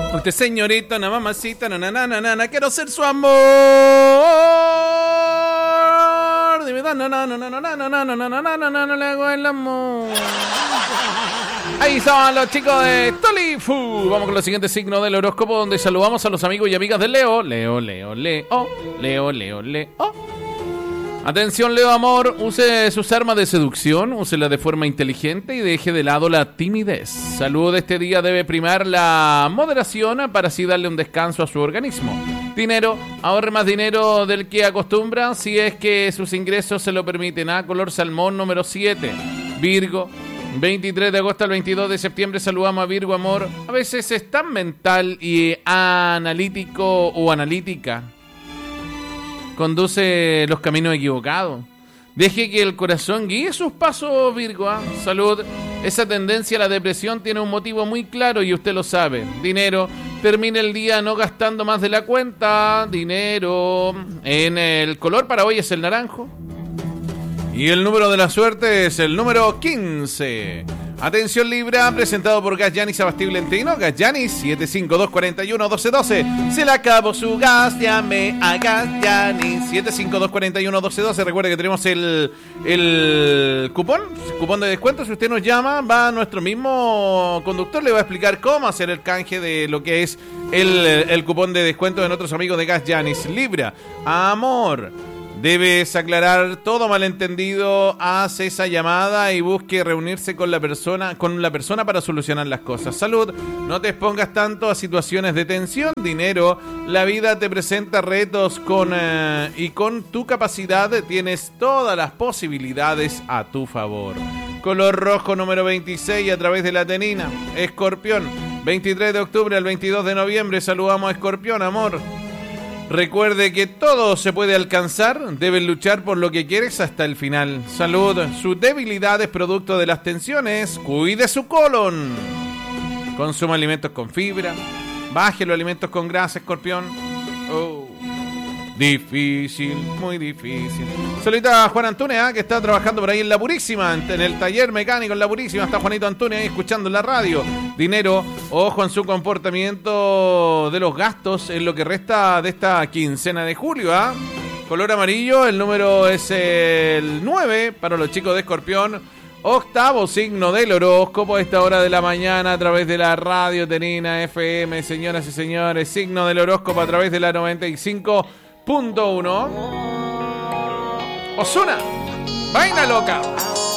Usted, señorita, una mamacita, na, quiero ser su amor. Dime, no le hago el amor. Ahí son los chicos de Tolifu. Vamos con los siguientes signos del horóscopo, donde saludamos a los amigos y amigas de Leo. Leo. Atención, Leo, amor, use sus armas de seducción, úselas de forma inteligente y deje de lado la timidez. Salud, este día debe primar la moderación para así darle un descanso a su organismo. Dinero, ahorre más dinero del que acostumbra si es que sus ingresos se lo permiten. Color salmón número 7. Virgo, 23 de agosto al 22 de septiembre saludamos a Virgo, amor. A veces es tan mental y analítico o analítica. Conduce los caminos equivocados. Deje que el corazón guíe sus pasos, Virgo. Salud. Esa tendencia a la depresión tiene un motivo muy claro y usted lo sabe. Dinero. Termine el día no gastando más de la cuenta. Dinero. En el color para hoy es el naranjo. Y el número de la suerte es el número 15. Atención, Libra, presentado por Gas Yanis Abastible Entino. Gas Yanis 75241-1212. Se le acabó su gas, llame a Gas Yanis 75241-1212. Recuerde que tenemos el cupón de descuento. Si usted nos llama, va a nuestro mismo conductor, le va a explicar cómo hacer el canje de lo que es el cupón de descuento de nuestros amigos de Gas Yanis. Libra, amor. Debes aclarar todo malentendido, haz esa llamada y busque reunirse con la persona para solucionar las cosas. Salud, no te expongas tanto a situaciones de tensión. Dinero, la vida te presenta retos y con tu capacidad tienes todas las posibilidades a tu favor. Color rojo número 26 a través de la tenina. Escorpión, 23 de octubre al 22 de noviembre saludamos a Escorpión, amor. Recuerde que todo se puede alcanzar, debes luchar por lo que quieres hasta el final. Salud, su debilidad es producto de las tensiones, cuide su colon. Consuma alimentos con fibra, baje los alimentos con grasa, Escorpión. Difícil, muy difícil. Saludita a Juan Antunes, que está trabajando por ahí en La Purísima, en el taller mecánico en La Purísima. Está Juanito Antunes ahí escuchando en la radio. Dinero, ojo en su comportamiento de los gastos en lo que resta de esta quincena de julio. Color amarillo, el número es el 9 para los chicos de Escorpión. Octavo signo del horóscopo a esta hora de la mañana a través de la radio Tenina FM. Señoras y señores, signo del horóscopo a través de la 95.1. Ozuna, vaina loca.